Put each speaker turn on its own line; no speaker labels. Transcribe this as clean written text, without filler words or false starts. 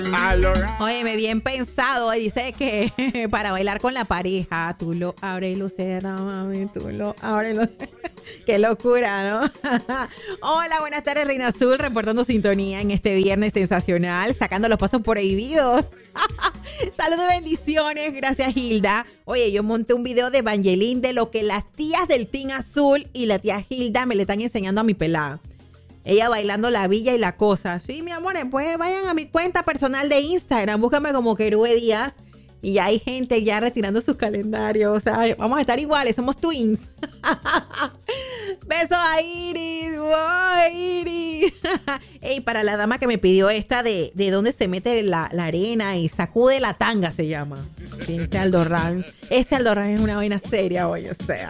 Oye, me bien pensado. Dice que para bailar con la pareja, tú lo abres y lo cierras, mami, tú lo abres y lo... Qué locura, ¿no? Hola, buenas tardes, Reina Azul, reportando sintonía en este viernes sensacional, sacando los pasos prohibidos. Saludos y bendiciones, gracias, Hilda. Oye, yo monté un video de Evangeline de lo que las tías del Team Azul y la tía Hilda me le están enseñando a mi pelada. Ella bailando la villa y la cosa. Sí, mi amor, pues vayan a mi cuenta personal de Instagram, búscame como Querube Díaz. Y ya hay gente ya retirando sus calendarios. O sea, vamos a estar iguales, somos twins. Beso a Iris. ¡Wow, Iris! Ey, para la dama que me pidió esta de dónde se mete la arena y sacude la tanga, se llama. Sí, ese Aldorran. Ese Aldorran es una vaina seria hoy, o sea.